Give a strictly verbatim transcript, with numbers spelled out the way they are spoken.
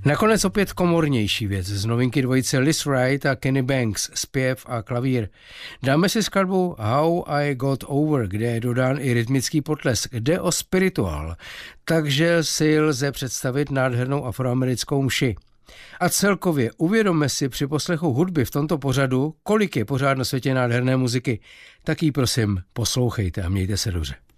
Nakonec opět komornější věc z novinky dvojice Liz Wright a Kenny Banks, zpěv a klavír. Dáme si skladbu How I Got Over, kde je dodán i rytmický potlesk. Jde o spirituál, takže si lze představit nádhernou afroamerickou mši. A celkově uvědomme si při poslechu hudby v tomto pořadu, kolik je pořád na světě nádherné muziky. Tak ji prosím poslouchejte a mějte se dobře.